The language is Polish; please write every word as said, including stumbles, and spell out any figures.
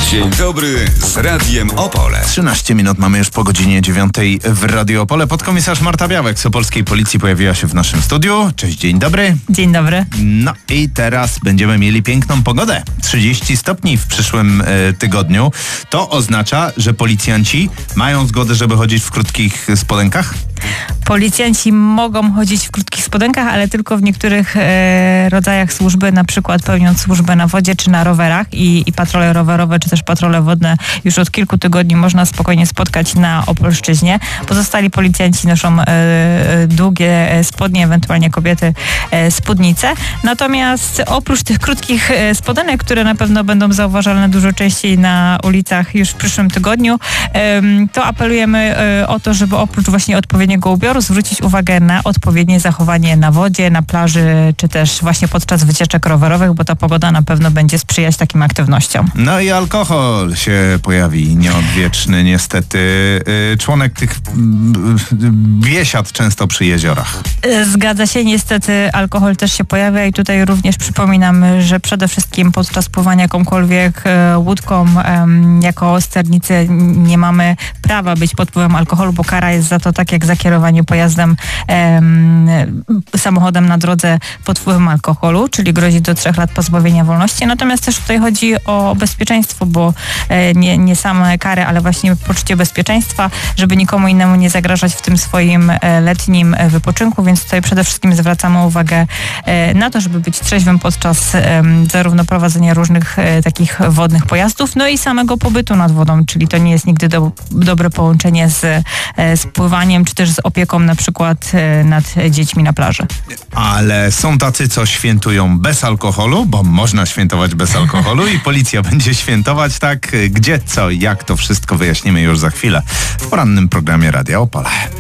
Dzień dobry z Radiem Opole. trzynaście minut mamy już po godzinie dziewiątej w Radio Opole. Podkomisarz Marta Białek z Opolskiej Policji pojawiła się w naszym studiu. Cześć, dzień dobry. Dzień dobry. No i teraz będziemy mieli piękną pogodę. trzydzieści stopni w przyszłym e, tygodniu. To oznacza, że policjanci mają zgodę, żeby chodzić w krótkich spodenkach? Policjanci mogą chodzić w krótkich spodenkach, ale tylko w niektórych e, rodzajach służby, na przykład pełniąc służbę na wodzie czy na rowerach i, i patrole rowerowe czy też patrole wodne już od kilku tygodni można spokojnie spotkać na Opolszczyźnie. Pozostali policjanci noszą e, długie spodnie, ewentualnie kobiety e, spódnice. Natomiast oprócz tych krótkich e, spodenek, które na pewno będą zauważalne dużo częściej na ulicach już w przyszłym tygodniu, e, to apelujemy e, o to, żeby oprócz właśnie odpowiedniego ubioru zwrócić uwagę na odpowiednie zachowanie na wodzie, na plaży, czy też właśnie podczas wycieczek rowerowych, bo ta pogoda na pewno będzie sprzyjać takim aktywnościom. No i alkohol się pojawi nieodwieczny niestety. Członek tych biesiad często przy jeziorach. Zgadza się, niestety alkohol też się pojawia i tutaj również przypominam, że przede wszystkim podczas pływania jakąkolwiek łódką jako sternicy nie mamy prawa być pod wpływem alkoholu, bo kara jest za to tak jak za kierowanie pojazdem em, samochodem na drodze pod wpływem alkoholu, czyli grozi do trzech lat pozbawienia wolności. Natomiast też tutaj chodzi o bezpieczeństwo, bo e, nie, nie same kary, ale właśnie poczucie bezpieczeństwa, żeby nikomu innemu nie zagrażać w tym swoim e, letnim e, wypoczynku, więc tutaj przede wszystkim zwracamy uwagę e, na to, żeby być trzeźwym podczas e, zarówno prowadzenia różnych e, takich wodnych pojazdów, no i samego pobytu nad wodą, czyli to nie jest nigdy do, dobre połączenie z, e, z pływaniem, czy też z opieką na przykład e, nad dziećmi na plaży. Ale są tacy, co świętują bez alkoholu, bo można świętować bez alkoholu i policja będzie świętować tak, gdzie, co i jak, to wszystko wyjaśnimy już za chwilę w porannym programie Radia Opole.